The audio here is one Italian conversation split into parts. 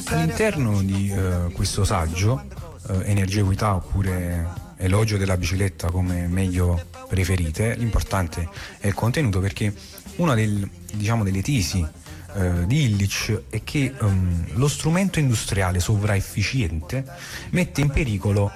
All'interno di questo saggio, Energia e Equità oppure Elogio della bicicletta come meglio preferite, l'importante è il contenuto, perché una delle tesi di Illich è che lo strumento industriale sovraefficiente mette in pericolo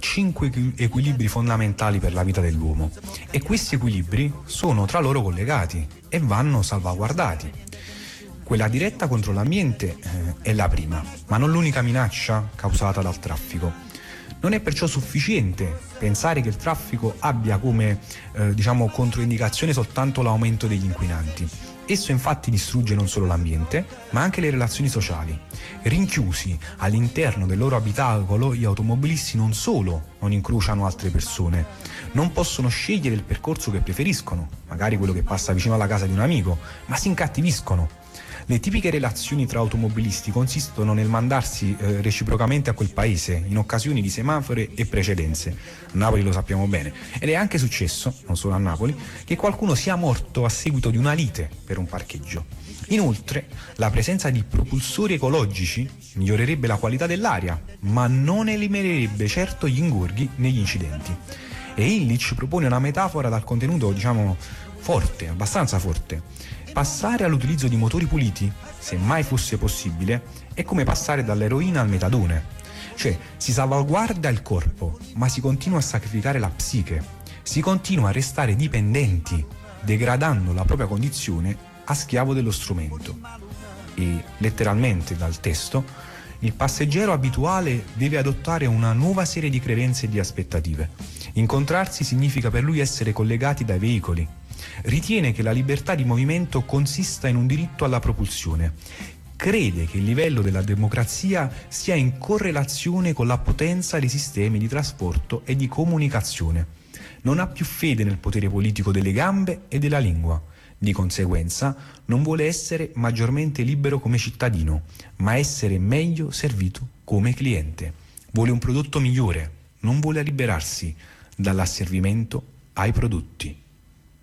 5 equilibri fondamentali per la vita dell'uomo, e questi equilibri sono tra loro collegati e vanno salvaguardati. Quella diretta contro l'ambiente è la prima, ma non l'unica minaccia causata dal traffico. Non è perciò sufficiente pensare che il traffico abbia come controindicazione soltanto l'aumento degli inquinanti. Esso infatti distrugge non solo l'ambiente, ma anche le relazioni sociali. Rinchiusi all'interno del loro abitacolo, gli automobilisti non solo non incrociano altre persone, non possono scegliere il percorso che preferiscono, magari quello che passa vicino alla casa di un amico, ma si incattiviscono. Le tipiche relazioni tra automobilisti consistono nel mandarsi reciprocamente a quel paese in occasioni di semafori e precedenze. A Napoli lo sappiamo bene. Ed è anche successo, non solo a Napoli, che qualcuno sia morto a seguito di una lite per un parcheggio. Inoltre, la presenza di propulsori ecologici migliorerebbe la qualità dell'aria, ma non eliminerebbe certo gli ingorghi negli incidenti. E Illich propone una metafora dal contenuto, forte, abbastanza forte. Passare all'utilizzo di motori puliti, se mai fosse possibile, è come passare dall'eroina al metadone. Cioè, si salvaguarda il corpo, ma si continua a sacrificare la psiche. Si continua a restare dipendenti, degradando la propria condizione a schiavo dello strumento. E, letteralmente dal testo, il passeggero abituale deve adottare una nuova serie di credenze e di aspettative. Incontrarsi significa per lui essere collegati dai veicoli. Ritiene che la libertà di movimento consista in un diritto alla propulsione. Crede che il livello della democrazia sia in correlazione con la potenza dei sistemi di trasporto e di comunicazione. Non ha più fede nel potere politico delle gambe e della lingua. Di conseguenza non vuole essere maggiormente libero come cittadino, ma essere meglio servito come cliente. Vuole un prodotto migliore, non vuole liberarsi dall'asservimento ai prodotti.